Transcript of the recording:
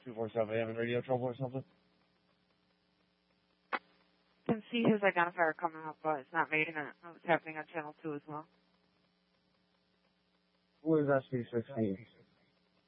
247 having radio trouble or something? Can see his identifier coming up, but it's not making it. It's happening on channel 2 as well. Who is SB16?